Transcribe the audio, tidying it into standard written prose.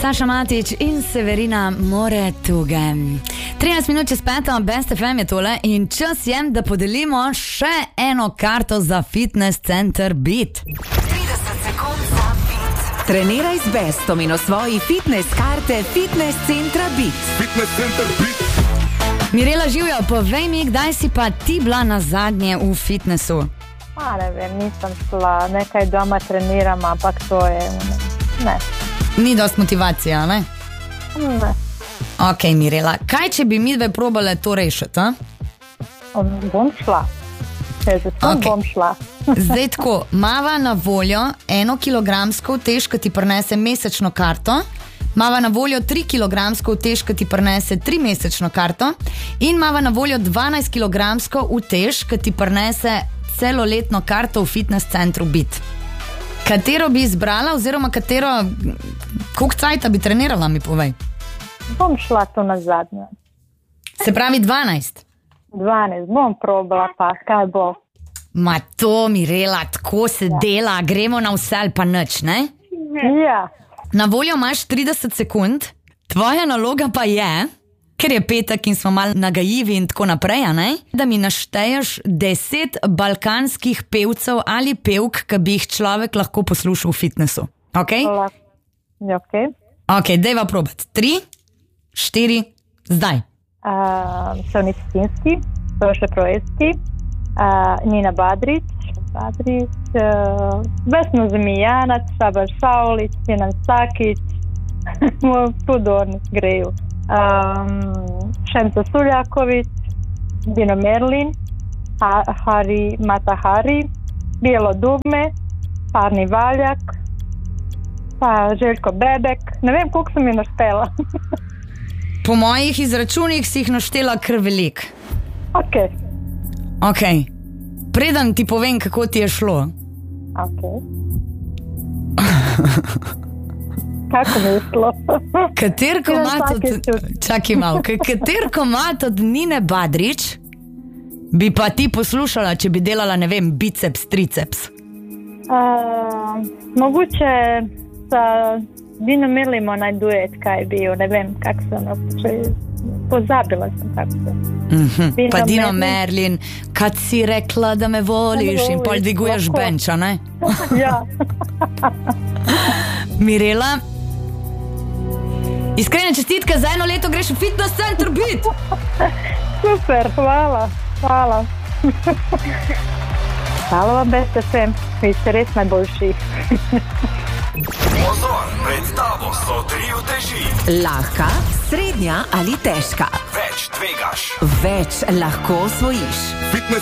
Saša Matić in Severina Moretuge. 13 minut čez 5, Best FM je tole in čas je, da podelimo še eno karto za fitness center Beat. 30 sekund za Beat. Treniraj z Bestom in osvoji fitness karte fitness centra Beat. Fitness center Beat. Mirela, živjo, povej mi, kdaj si pa ti bila na zadnje v fitnessu? Ne vem, nisem šla, nekaj doma treniram, ampak to je, ne. Ni dost motivacija, ne? Ne. Ok, Mirela, kaj če bi mi dve probale to rešiti, a? Bom šla. Bom šla. Zdaj tako, mava na voljo 1 kilogramsko utež, ki ti prinese mesečno karto, mava na voljo 3 kilogramsko utež, ki ti prinese 3-mesečno karto in mava na voljo 12 kilogramsko utež, ki ti prinese celoletno karto v fitness centru Beat. Katero bi izbrala oziroma koliko cajta bi trenirala, mi povej? Bom šla to na zadnje. Se pravi 12? 12, bom probala pa, kaj bo. Ma to, Mirela, tako se dela, gremo na vse ali pa nič, ne? Ja. Na voljo imaš 30 sekund, tvoja naloga pa je, ker je petek in smo malo nagajivi in tako naprej, ne? Da mi našteješ 10 balkanskih pevcev ali pevk, ki bi jih človek lahko poslušal v fitnessu. Ok? Ja, ok. Ok, dajva probati. 3, 4, zdaj. Sonja Cetinski, Toša Proeski, Nina Badrić, Vesna Zmijanac, Šaban Šaulić, Sinan Sakić, Pudornik greju. Šemca Suljaković, Dino Merlin, Hari Matahari, Bijelo dugme, Parni Valjak, pa Željko Bebek. Ne vem, koliko sem jih naštela. Po mojih izračunih si jih naštela kar velik. Ok. Preden ti povem, kako ti je šlo. Ok. Kako mi je šlo? Kater komad od Nine Badrić bi pa ti poslušala, če bi delala, ne vem, biceps, triceps? Mogoče sa Dino Merlin onaj duet kaj je bio, ne vem kako se pozabila sam kako se. Pa Dino Merlin, kad si rekla da me voliš in pol dviguješ benča, ne? Ja. Mirela, iskrene čestitke, za 1 leto greš v fitness center Beat. Super, hvala. Hvala vam, Best FM, vi ste res najboljši. Pozor, pred tabo so 3 uteži. Lahka, srednja ali težka. Več tvegaš. Več lahko osvojiš. Fitness